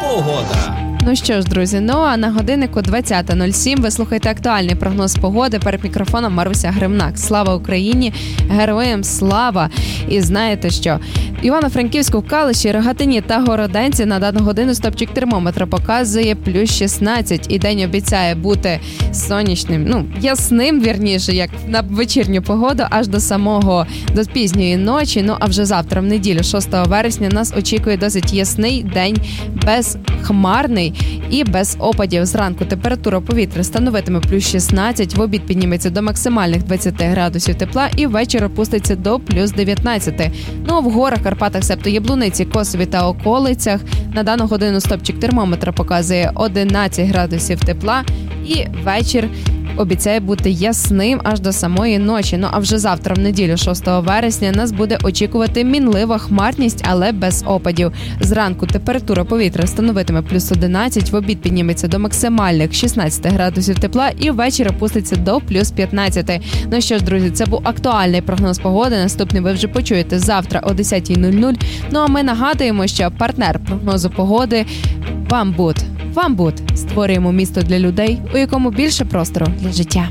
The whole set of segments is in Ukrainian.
Погода. Ну що ж, друзі, а на годиннику 20:07 ви слухаєте актуальний прогноз погоди. Перед мікрофоном Маруся Гримнак. Слава Україні! Героям слава! І знаєте що? Івано-Франківську, в Калуші, Рогатині та Городенці на дану годину стопчик термометра показує плюс 16. І день обіцяє бути сонячним, ясним, вірніше, як на вечірню погоду, аж до пізньої ночі. А вже завтра, в неділю, 6 вересня, нас очікує досить ясний день, безхмарний і без опадів. Зранку температура повітря становитиме плюс 16, в обід підніметься до максимальних 20 градусів тепла і ввечері опуститься до плюс 19. А в горах, Карпатах, себто Яблуниці, Косові та околицях на дану годину стопчик термометра показує 11 градусів тепла і вечір обіцяє бути ясним аж до самої ночі. А вже завтра, в неділю, 6 вересня, нас буде очікувати мінлива хмарність, але без опадів. Зранку температура повітря становитиме плюс 11, в обід підніметься до максимальних 16 градусів тепла і ввечері опуститься до плюс 15. Ну що ж, друзі, це був актуальний прогноз погоди. Наступний ви вже почуєте завтра о 10:00. А ми нагадуємо, що партнер прогнозу погоди – Бамбут. Бамбут. Створюємо місто для людей, у якому більше простору для життя.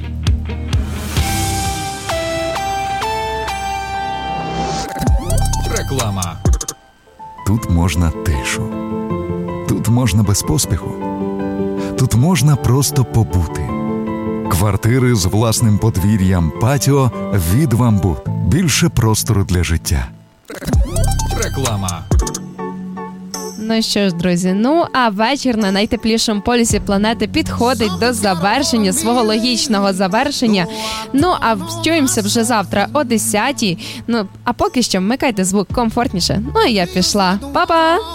Реклама. Тут можна тишу. Тут можна без поспіху. Тут можна просто побути. Квартири з власним подвір'ям, патіо від Бамбут. Більше простору для життя. Реклама. Ну що ж, друзі, а вечір на найтеплішому полюсі планети підходить до завершення, свого логічного завершення. А чуємося вже завтра о 10:00. А поки що вмикайте звук комфортніше. А я пішла. Па-па!